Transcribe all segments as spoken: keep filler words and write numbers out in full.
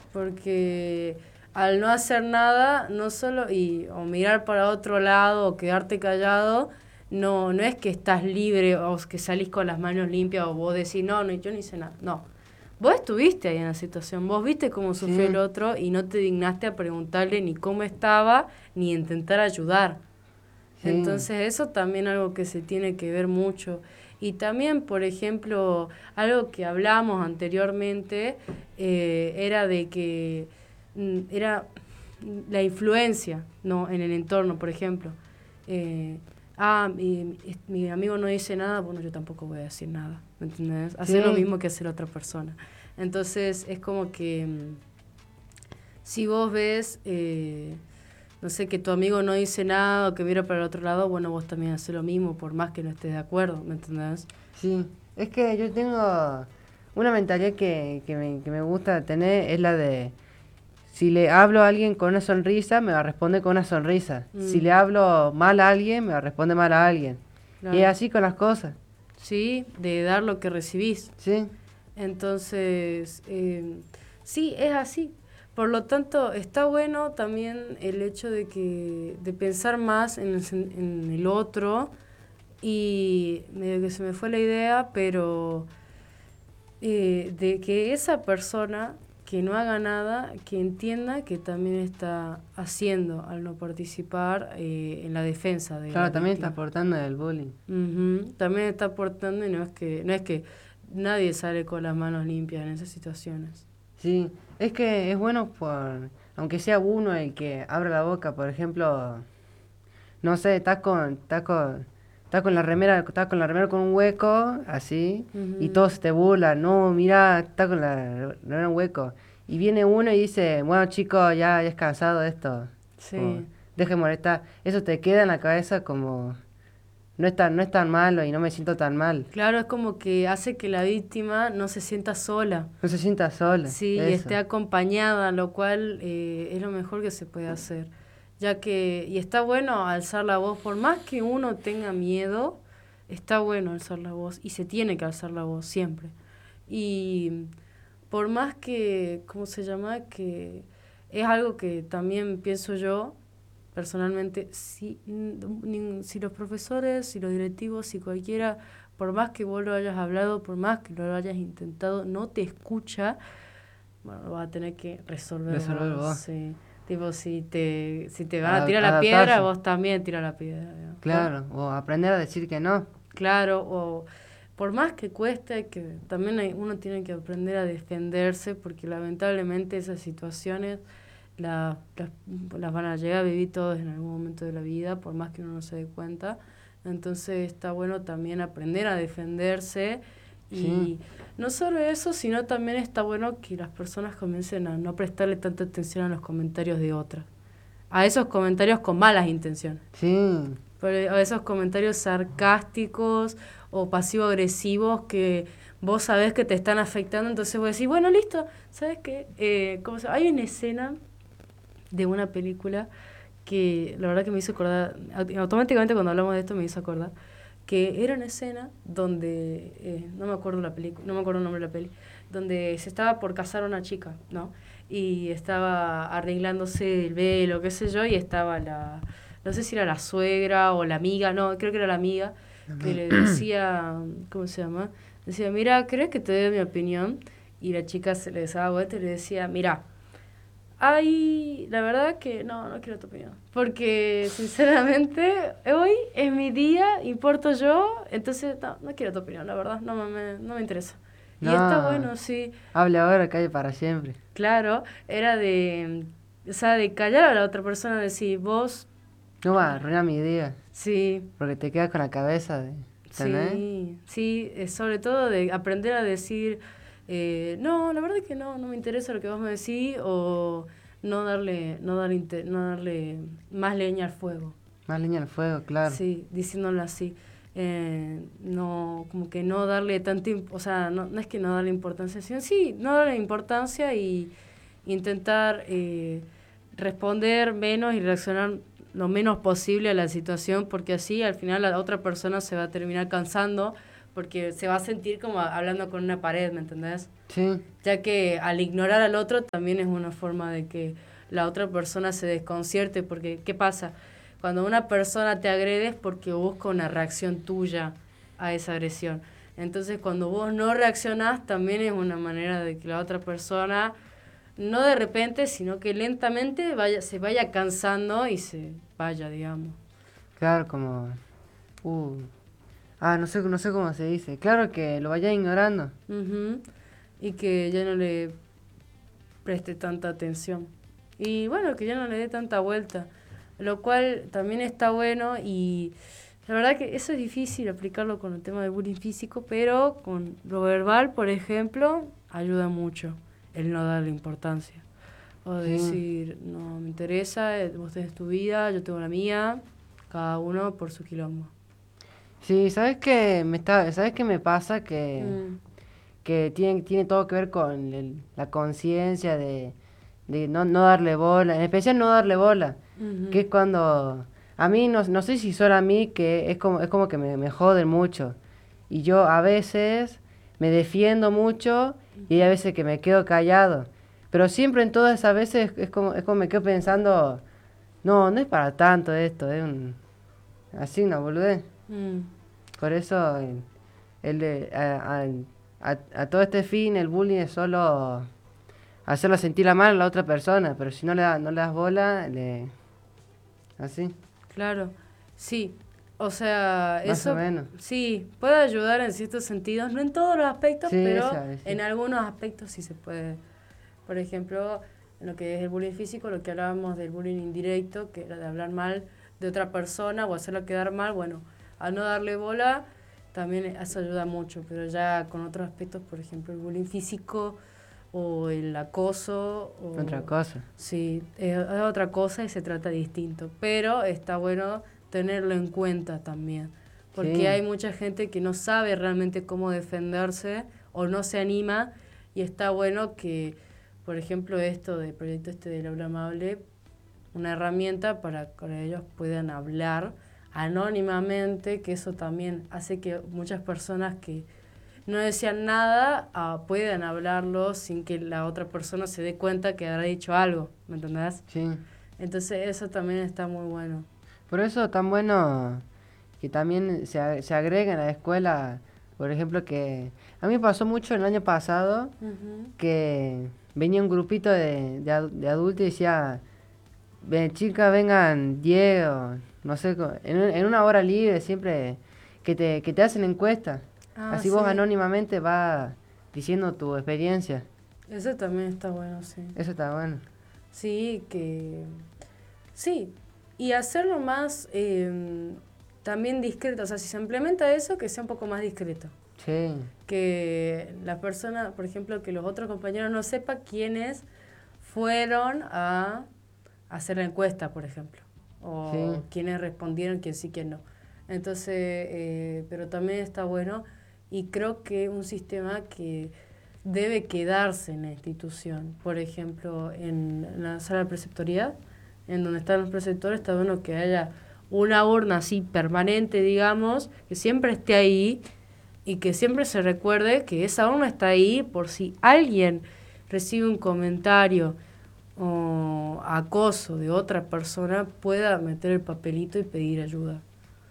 porque al no hacer nada, no solo, y o mirar para otro lado o quedarte callado, no no es que estás libre o que salís con las manos limpias o vos decís, no, no, yo no hice nada. No. Vos estuviste ahí en la situación, vos viste cómo sufrió el Sí, otro y no te dignaste a preguntarle ni cómo estaba, ni intentar ayudar. sí, Entonces eso también algo que se tiene que ver mucho. Y también, por ejemplo, algo que hablamos anteriormente eh, era de que mm, era la influencia, ¿no? En el entorno, por ejemplo. Eh, ah, mi, mi amigo no dice nada, bueno, yo tampoco voy a decir nada, ¿me entendés? Hacer lo sí. mismo que hace la otra persona. Entonces es como que mm, si vos ves... Eh, no sé, que tu amigo no dice nada o que mira para el otro lado, bueno, vos también haces lo mismo, por más que no estés de acuerdo, ¿me entendés? Sí, es que yo tengo una mentalidad que, que, me, que me gusta tener, es la de, si le hablo a alguien con una sonrisa, me va a responder con una sonrisa. Si Mm, le hablo mal a alguien, me va a responder mal a alguien. Y es claro. así con las cosas, Sí, de dar lo que recibís. ¿sí? Entonces, eh, sí, es así. Por lo tanto, está bueno también el hecho de que de pensar más en el, sen- en el otro y medio que se me fue la idea, pero eh, de que esa persona que no haga nada, que entienda que también está haciendo al no participar eh, en la defensa de la Claro, también está víctima. aportando el bullying. Ujú, también está aportando y no es que no es que nadie sale con las manos limpias en esas situaciones. Sí, es que es bueno por, aunque sea uno el que abra la boca, por ejemplo, no sé, estás con, estás con, estás con la remera, estás con la remera con un hueco, así, y Ujú, todos te burlan, no, mira, está con la remera un hueco. Y viene uno y dice, bueno chicos, ya, ya es cansado de esto, como, sí. deje de molestar. Eso te queda en la cabeza como, no es tan, no es tan malo y no me siento tan mal. Claro, es como que hace que la víctima no se sienta sola. No se sienta sola, Sí, y esté eso. acompañada, lo cual eh, es lo mejor que se puede hacer. Ya que, y está bueno alzar la voz, por más que uno tenga miedo, está bueno alzar la voz y se tiene que alzar la voz siempre. Y por más que, ¿cómo se llama? Que es algo que también pienso yo, personalmente, si, ni- si los profesores, si los directivos, si cualquiera, por más que vos lo hayas hablado, por más que lo hayas intentado, no te escucha, bueno, lo vas a tener que resolver Resolver vos, vos. sí. Tipo, si te, si te van a Adap- tirar la piedra, adaptarse. vos también tira la piedra. Digamos. Por- Claro, o aprender a decir que no. claro, o por más que cueste, que también hay- uno tiene que aprender a defenderse, porque lamentablemente esas situaciones la- las, las van a llegar a vivir todos en algún momento de la vida, por más que uno no se dé cuenta. Entonces está bueno también aprender a defenderse Sí, y no solo eso, sino también está bueno que las personas comiencen a no prestarle tanta atención a los comentarios de otras, a esos comentarios con malas intenciones, sí. por- a esos comentarios sarcásticos o pasivo-agresivos que vos sabés que te están afectando, entonces vos decís, bueno, listo, ¿sabes qué? Eh, ¿cómo se- Hay una escena de una película que la verdad que me hizo acordar, au- automáticamente cuando hablamos de esto me hizo acordar, que era una escena donde, eh, no me acuerdo la película, no me acuerdo el nombre de la peli, donde se estaba por casar una chica, ¿no? Y estaba arreglándose el velo, qué sé yo, y estaba la, no sé si era la suegra o la amiga, no, creo que era la amiga, que le decía, ¿cómo se llama? Decía, mira, ¿crees que te dé mi opinión? Y la chica se le daba vuelta y le decía, mira, ay, la verdad que no, no quiero tu opinión. Porque, sinceramente, hoy es mi día, importo yo, entonces no, no quiero tu opinión, la verdad, no me, no me interesa. Y está No, bueno, sí, hable ahora, calle para siempre. claro, era de, o sea, de callar a la otra persona, decir, vos, No va a arruinar mi día, sí, porque te quedas con la cabeza de... ¿Entendés? sí, sí, eh, sobre todo de aprender a decir, eh, no, la verdad es que no, no me interesa lo que vos me decís, o no darle, no darle, inte- no darle más leña al fuego. Más leña al fuego, claro. Sí, diciéndolo así. Eh, no, como que no darle tanta, im- o sea, no, no es que no darle importancia, sino sí, no darle importancia y intentar eh, responder menos y reaccionar lo menos posible a la situación, porque así al final la otra persona se va a terminar cansando, porque se va a sentir como hablando con una pared, ¿me entendés? Sí, Ya que al ignorar al otro también es una forma de que la otra persona se desconcierte, porque ¿qué pasa? Cuando una persona te agrede es porque busca una reacción tuya a esa agresión. Entonces, cuando vos no reaccionás, también es una manera de que la otra persona, no de repente, sino que lentamente vaya, se vaya cansando y se vaya, digamos. claro, como... Uh, ah, no sé, no sé cómo se dice. Claro que lo vaya ignorando. Ujú. Y que ya no le preste tanta atención. Y bueno, que ya no le dé tanta vuelta. Lo cual también está bueno y la verdad que eso es difícil aplicarlo con el tema del bullying físico, pero con lo verbal, por ejemplo, ayuda mucho el no darle importancia. O Sí. decir, no me interesa, eh, vos tenés tu vida, yo tengo la mía, cada uno por su quilombo. Sí, ¿sabes qué me está, ¿sabes qué me pasa? Que, Mm, que tiene, tiene todo que ver con el- la conciencia de, de no, no darle bola, en especial no darle bola, que ujú, es cuando a mí, no, no sé si solo a mí, que es como, es como que me, me joden mucho. Y yo a veces me defiendo mucho y hay a ujú. veces que me quedo callado. Pero siempre en todas esas veces es como, es como me quedo pensando, no, no es para tanto esto, es un, así una boludez. Mm, Por eso el, el de, a, a- a- a todo este fin el bullying es solo hacerlo sentir a mal a la otra persona, pero si no le, da- no le das bola, le, así, claro, sí. O sea, más o eso menos. sí, puede ayudar en ciertos sentidos, no en todos los aspectos, Sí, pero esa es, sí. en algunos aspectos sí se puede. Por ejemplo, en lo que es el bullying físico, lo que hablábamos del bullying indirecto, que era de hablar mal de otra persona o hacerlo quedar mal, bueno, al no darle bola, también eso ayuda mucho, pero ya con otros aspectos, por ejemplo, el bullying físico o el acoso, Otra o cosa. sí, es, es otra cosa y se trata distinto, pero está bueno tenerlo en cuenta también, porque Sí, hay mucha gente que no sabe realmente cómo defenderse o no se anima y está bueno que, por ejemplo, esto del proyecto este del aula amable, una herramienta para que ellos puedan hablar anónimamente, que eso también hace que muchas personas que no decían nada ah, puedan hablarlo sin que la otra persona se dé cuenta que habrá dicho algo, ¿me entendés? sí. Entonces eso también está muy bueno. Por eso tan bueno que también se, a- se agrega en la escuela, por ejemplo, que a mí me pasó mucho el año pasado Ujú. que venía un grupito de, de, adu- de adultos y decía, ven, chicas, vengan Diego, no sé, co- en, un- en una hora libre siempre que te, que te hacen encuestas. Ah, Así vos sí, anónimamente vas diciendo tu experiencia. eso también está bueno, sí. Eso está bueno. Sí, que sí, y hacerlo más eh, también discreto, o sea, si se implementa eso, que sea un poco más discreto. Sí, Que la persona, por ejemplo, que los otros compañeros no sepan quiénes fueron a hacer la encuesta, por ejemplo, sí, o quiénes respondieron, quién sí, quién no. Entonces, eh, pero también está bueno y creo que un sistema que debe quedarse en la institución, por ejemplo, en la sala de preceptoría, en donde están los preceptores, está bueno que haya una urna así permanente, digamos, que siempre esté ahí y que siempre se recuerde que esa urna está ahí por si alguien recibe un comentario o acoso de otra persona, pueda meter el papelito y pedir ayuda.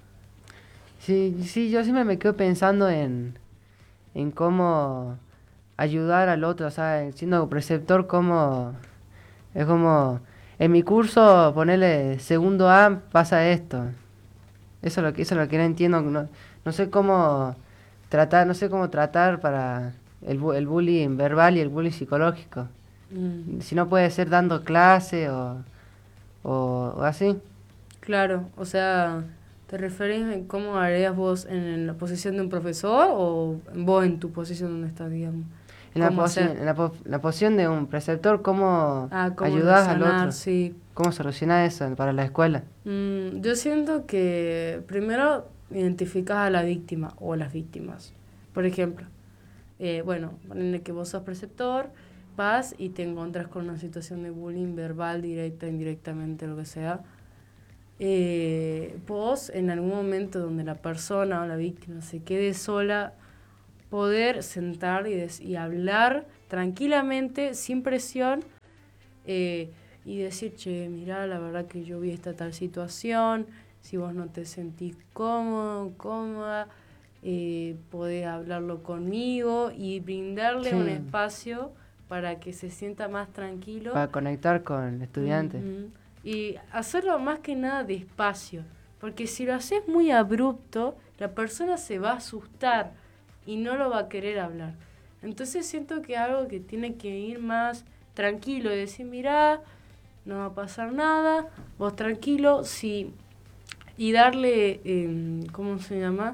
sí, sí, yo siempre me quedo pensando en, en cómo ayudar al otro, o sea, siendo preceptor, cómo es como, en mi curso, ponerle segundo A, pasa esto. Eso es lo que, eso es lo que no entiendo, no, no sé cómo tratar, no sé cómo tratar para el, bu- el bullying verbal y el bullying psicológico. Mm, Si no puede ser dando clase o, o, o así. claro, o sea, ¿te referís en cómo harías vos en la posición de un profesor o vos en tu posición donde estás, digamos? En la, ¿Cómo posi- hacer? en la, po- la posición de un preceptor, ¿cómo Ah, cómo ayudas al reaccionar, otro? sí. ¿Cómo solucionar eso para la escuela? Mm, yo siento que primero identificas a la víctima o las víctimas. Por ejemplo, eh, bueno, ponele que vos sos preceptor, vas y te encuentras con una situación de bullying verbal, directa, indirectamente, lo que sea. eh, vos en algún momento donde la persona o la víctima se quede sola, poder sentar y, des- y hablar tranquilamente, sin presión, eh, y decir, che, mirá, la verdad que yo vi esta tal situación, si vos no te sentís cómodo, cómoda, eh, podés hablarlo conmigo y brindarle un Sí, espacio para que se sienta más tranquilo. para conectar con estudiantes. Ujú. Y hacerlo más que nada despacio, porque si lo haces muy abrupto, la persona se va a asustar y no lo va a querer hablar. Entonces siento que es algo que tiene que ir más tranquilo y decir, mirá, no va a pasar nada, vos tranquilo, sí, y darle, eh, ¿cómo se llama?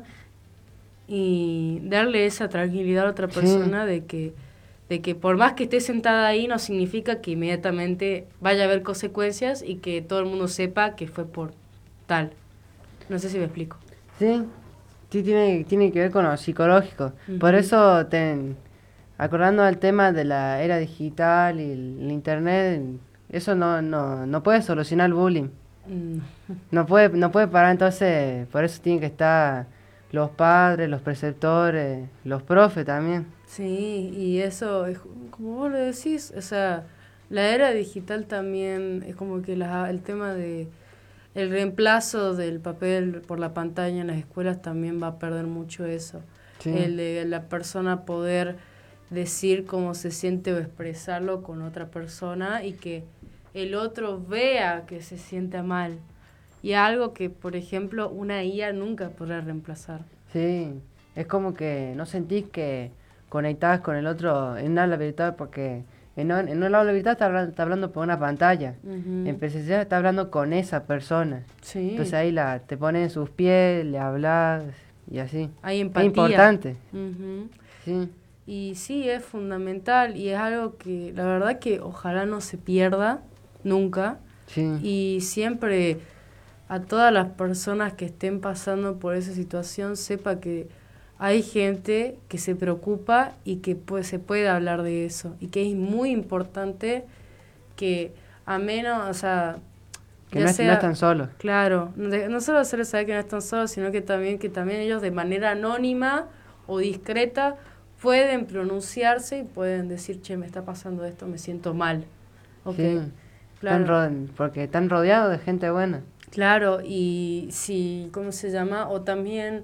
Y darle esa tranquilidad a otra Sí, persona de que, de que por más que esté sentada ahí no significa que inmediatamente vaya a haber consecuencias y que todo el mundo sepa que fue por tal. No sé si me explico. sí, sí tiene, tiene que ver con lo psicológico. Por Ujú. eso, te, acordando al tema de la era digital y el, el internet, eso no, no, no puede solucionar el bullying. Mm. No puede, no puede parar, entonces, por eso tienen que estar los padres, los preceptores, los profes también. Sí, y eso es como vos lo decís, o sea, la era digital también es como que la- el tema de el reemplazo del papel por la pantalla en las escuelas también va a perder mucho eso. Sí, El de la persona poder decir cómo se siente o expresarlo con otra persona y que el otro vea que se siente mal. Y algo que, por ejemplo, una I A nunca podrá reemplazar. sí. Es como que no sentís que conectás con el otro en un aula virtual porque en un, en un aula virtual está hablando, está hablando por una pantalla. En Ujú. presencial está hablando con esa persona. Entonces Sí, ahí la, te pones en sus pies, le hablas y así. hay Es empatía. importante, Ujú. sí, Y sí, es fundamental y es algo que la verdad que ojalá no se pierda nunca. sí. Y siempre a todas las personas que estén pasando por esa situación sepa que hay gente que se preocupa y que pues, se puede hablar de eso. Y que es muy importante que a menos, o sea, Que ya no, es- no sea, están solos. claro, de- no solo hacerles saber que no están solos, sino que también que también ellos de manera anónima o discreta pueden pronunciarse y pueden decir, che, me está pasando esto, me siento mal. Ok, Sí. Están claro, ro- porque están rodeados de gente buena. claro, y sí, ¿cómo se llama? O también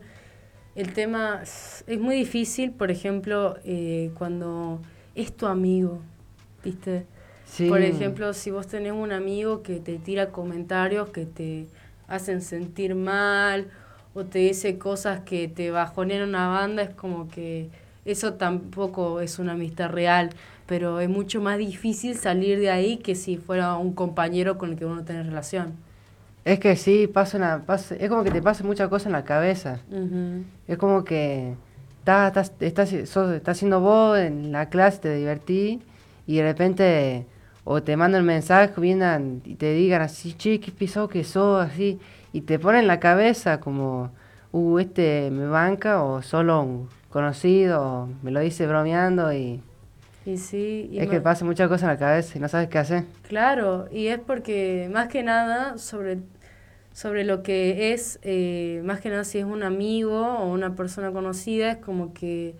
el tema es es muy difícil, por ejemplo, eh, cuando es tu amigo, ¿viste? Por Sí, ejemplo, si vos tenés un amigo que te tira comentarios que te hacen sentir mal o te dice cosas que te bajonean una banda, es como que eso tampoco es una amistad real, pero es mucho más difícil salir de ahí que si fuera un compañero con el que uno tiene relación. es que sí, pasa una, pasa- es como que te pasa muchas cosas en la cabeza. Ujú. Es como que estás, estás, estás, sos- estás haciendo vos en la clase, te divertí y de repente o te mandan un mensaje vienen y te digan así, che, qué pisado que sos, así, y te ponen en la cabeza como, uh, este me banca o solo un conocido, o me lo dice bromeando y Y sí, y es que ma- pasa muchas cosas en la cabeza y no sabes qué hacer. claro, y es porque más que nada sobre sobre lo que es, eh, más que nada si es un amigo o una persona conocida, es como que,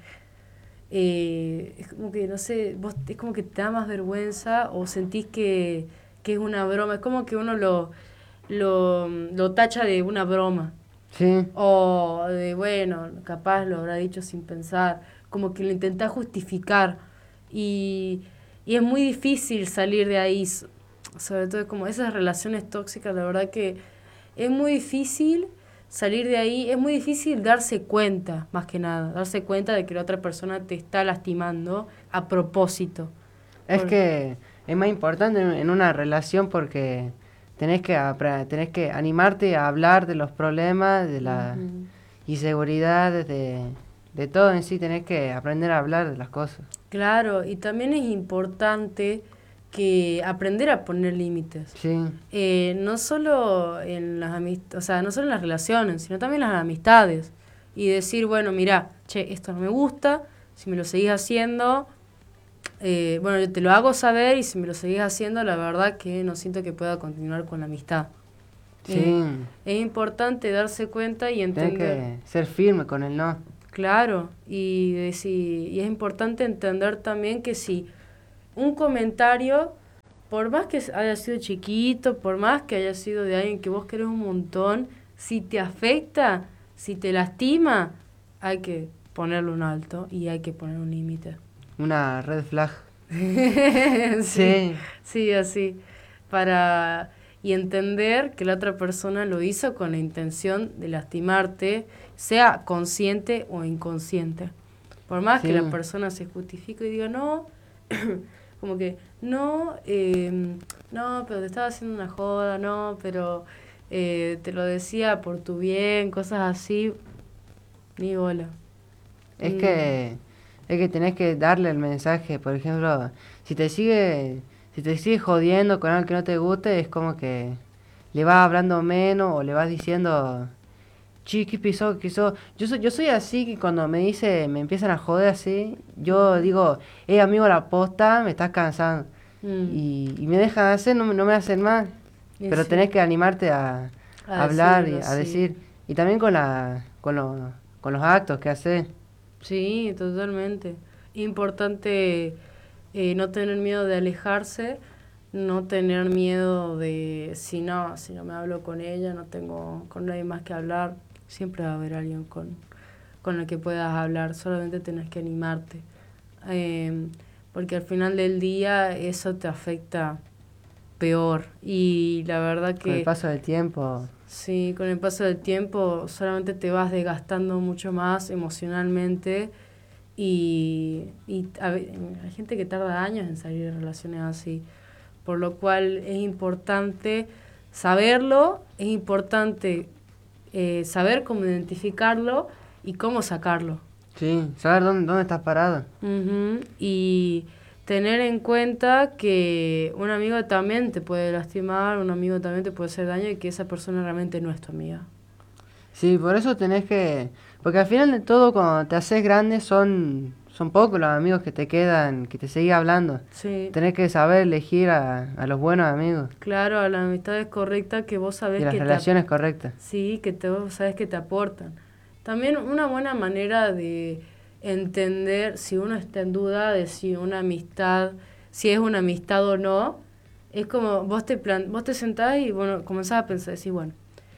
eh, es como que, no sé, vos es como que te da más vergüenza o sentís que, que es una broma, es como que uno lo, lo, lo tacha de una broma. Sí, O de, bueno, capaz lo habrá dicho sin pensar, como que lo intentás justificar. Y, y es muy difícil salir de ahí, so- sobre todo como esas relaciones tóxicas, la verdad que es muy difícil salir de ahí, es muy difícil darse cuenta, más que nada, darse cuenta de que la otra persona te está lastimando a propósito. es Por, que es más importante en, en una relación porque tenés que, apre- tenés que animarte a hablar de los problemas, de las Ujú. inseguridades, de, de todo en sí, tenés que aprender a hablar de las cosas. Claro, y también es importante que aprender a poner límites. Sí, Eh, no solo en las amist- o sea, no solo en las relaciones, sino también en las amistades. Y decir, bueno, mira, che, esto no me gusta, si me lo seguís haciendo, eh, bueno, yo te lo hago saber y si me lo seguís haciendo, la verdad que no siento que pueda continuar con la amistad. Sí, Eh, es importante darse cuenta y tenés entender. que ser firme con el no. Claro, y, decir, y es importante entender también que si un comentario, por más que haya sido chiquito, por más que haya sido de alguien que vos querés un montón, si te afecta, si te lastima, hay que ponerle un alto y hay que poner un límite. Una red flag. sí, Sí, sí, así. Para y entender que la otra persona lo hizo con la intención de lastimarte, sea consciente o inconsciente. Por más que la sí. persona se justifique y diga, no, como que, no, eh, no, pero te estaba haciendo una joda, no, pero eh, te lo decía por tu bien, cosas así, ni bola. Es Mm, que, es que tenés que darle el mensaje. Por ejemplo, si te sigue, si te sigue jodiendo con algo que no te guste, es como que le vas hablando menos o le vas diciendo, chi, ¿qué pisó? ¿Qué hizo? Yo soy, yo soy así que cuando me dice, me empiezan a joder así, yo ujú, digo, eh, amigo, la posta, me estás cansando. mm, Y, y me dejan hacer, no, me- no me hacen más. y Pero sí, tenés que animarte a, a a hablar y decirlo, a sí. decir. Y también con la, con los, con los actos que haces. Sí, totalmente. Importante eh, no tener miedo de alejarse, no tener miedo de si no, si no me hablo con ella, no tengo con nadie más que hablar, siempre va a haber alguien con, con el que puedas hablar, solamente tenés que animarte. Eh, porque al final del día eso te afecta peor. Y la verdad Con el que paso del tiempo. sí, con el paso del tiempo solamente te vas desgastando mucho más emocionalmente y, y a ve- hay gente que tarda años en salir de relaciones así, por lo cual es importante saberlo, es importante eh, saber cómo identificarlo y cómo sacarlo. Sí, saber dónde, dónde estás parado. Ujú, y tener en cuenta que un amigo también te puede lastimar, un amigo también te puede hacer daño y que esa persona realmente no es tu amiga. Sí, por eso tenés que... Porque al final de todo, cuando te haces grande, son, son pocos los amigos que te quedan, que te siguen hablando. Sí, Tenés que saber elegir a, a los buenos amigos claro, a la amistad es correcta que vos y sabés las que te, ap- relaciones correctas. sí, que te, vos sabés que te aportan. También una buena manera de entender si uno está en duda de si una amistad, si es una amistad o no, es como vos te plan, vos te sentás y bueno, comenzás a pensar, decís, bueno,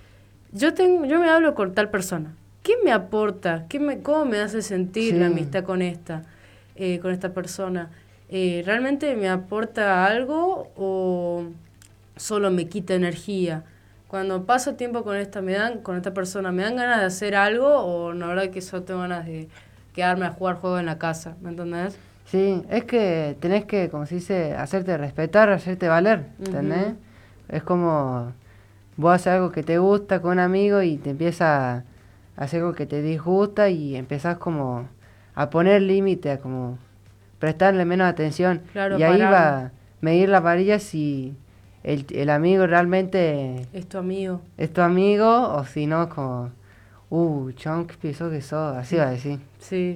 yo tengo, yo me hablo con tal persona. ¿Qué me aporta? ¿Qué me, cómo me hace sentir la Sí, amistad con esta, eh, con esta persona? Eh, ¿realmente me aporta algo o solo me quita energía? Cuando paso tiempo con esta, me dan, con esta persona, ¿me dan ganas de hacer algo o la verdad que solo tengo ganas de quedarme a jugar juego en la casa? ¿Me entendés? sí, es que tenés que, como se dice, hacerte respetar, hacerte valer, ¿entendés? Ujú, Es como vos haces algo que te gusta con un amigo y te empieza a hacer algo que te disgusta y empezás como a poner límite, a como prestarle menos atención. claro, Y ahí pararlo. va a medir la varilla si el, el amigo realmente Es tu amigo. es tu amigo o si no, como, uh, chon, qué pienso que sos, así va a decir. Sí.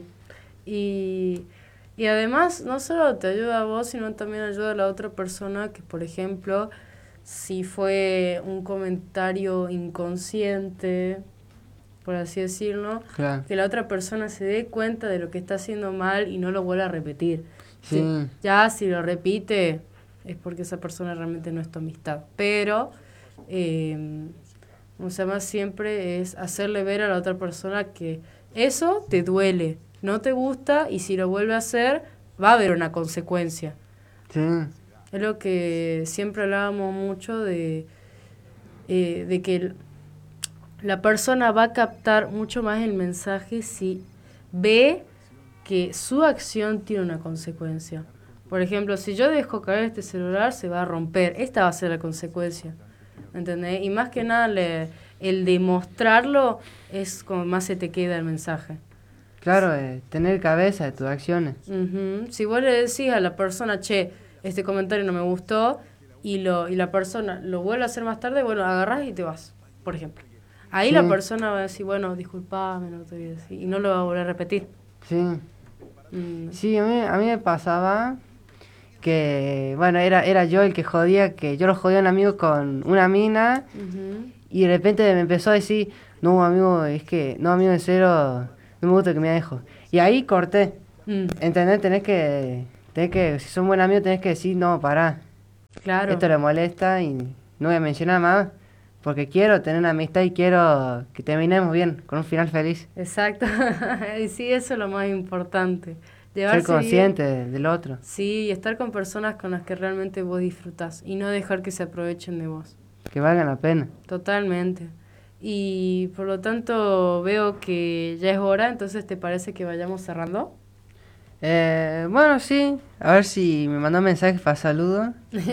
Y, y además, no solo te ayuda a vos, sino también ayuda a la otra persona que, por ejemplo, si fue un comentario inconsciente, por así decirlo, Claro, que la otra persona se dé cuenta de lo que está haciendo mal y no lo vuelva a repetir. Sí, sí, ya si lo repite es porque esa persona realmente no es tu amistad. Pero, eh, o sea, más siempre es hacerle ver a la otra persona que eso te duele, no te gusta y si lo vuelve a hacer va a haber una consecuencia. sí, Es lo que siempre hablábamos mucho de, eh, de que el- la persona va a captar mucho más el mensaje si ve que su acción tiene una consecuencia. Por ejemplo, si yo dejo caer este celular, se va a romper. Esta va a ser la consecuencia. ¿Entendés? Y más que nada, le- el demostrarlo es como más se te queda el mensaje. claro, eh, tener cabeza de tus acciones. Ujú. Si vos le decís a la persona, che, este comentario no me gustó, y, lo, y la persona lo vuelve a hacer más tarde, bueno, agarrás y te vas, por ejemplo. Ahí la Sí, persona va a decir, bueno, disculpame, no te voy a decir, y no lo va a volver a repetir. sí. Mm, Sí, a mí, a mí me pasaba que, bueno, era, era yo el que jodía, que yo lo jodía a un amigo con una mina ujú. Y de repente me empezó a decir, no, amigo, es que, no, amigo, en serio, no me gusta que me dejo. Y ahí corté. Mm, ¿Entendés? Tenés que, tenés que, si son buen amigo, tenés que decir, no, pará, claro, esto le molesta y no voy a mencionar más, porque quiero tener una amistad y quiero que terminemos bien, con un final feliz. exacto. Y sí, eso es lo más importante. Ser Llevarse bien, consciente del otro, sí, y estar con personas con las que realmente vos disfrutás y no dejar que se aprovechen de vos. que valgan la pena. Totalmente. Y por lo tanto veo que ya es hora, entonces ¿te parece que vayamos cerrando? Eh, bueno, sí, a ver si me mandó mensajes para saludo.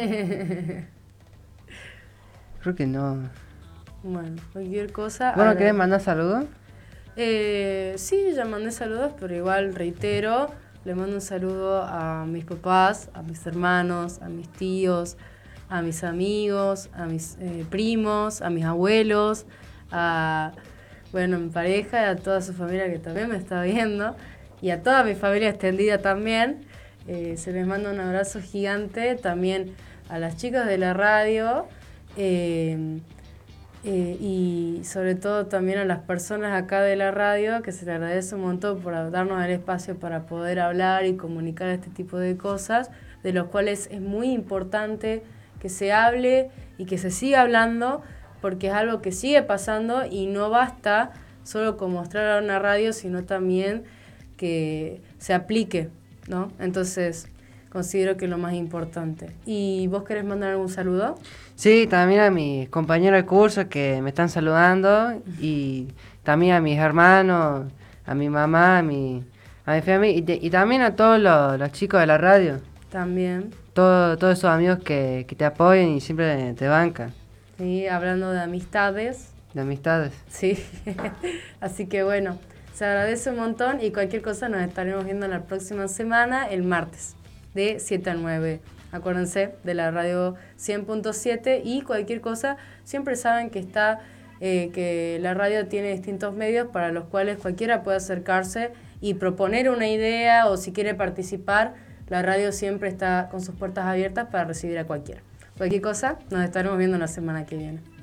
Creo que no. Bueno, cualquier cosa. Bueno, ¿querés agra- mandar saludos? Eh, sí, ya mandé saludos, pero igual reitero, le mando un saludo a mis papás, a mis hermanos, a mis tíos, a mis amigos, a mis eh, primos, a mis abuelos, a, bueno, mi pareja y a toda su familia que también me está viendo, y a toda mi familia extendida también. Eh, se les manda un abrazo gigante, también a las chicas de la radio. eh, eh, y sobre todo también a las personas acá de la radio, que se le agradece un montón por darnos el espacio para poder hablar y comunicar este tipo de cosas, de los cuales es muy importante que se hable y que se siga hablando, porque es algo que sigue pasando y no basta solo con mostrar a una radio, sino también que se aplique, ¿no? Entonces, considero que es lo más importante. ¿Y vos querés mandar algún saludo? Sí, también a mis compañeros de curso que me están saludando y también a mis hermanos, a mi mamá, a mi, a mi familia y, te- y también a todos los, los chicos de la radio, También. todo- todos esos amigos que, que te apoyan y siempre te bancan, Sí, hablando de amistades, de amistades. sí. Así que bueno, se agradece un montón y cualquier cosa nos estaremos viendo la próxima semana, el martes, de siete a nueve. Acuérdense de la radio cien punto siete y cualquier cosa, siempre saben que está, eh, que la radio tiene distintos medios para los cuales cualquiera puede acercarse y proponer una idea o si quiere participar, la radio siempre está con sus puertas abiertas para recibir a cualquiera. Cualquier cosa, nos estaremos viendo la semana que viene.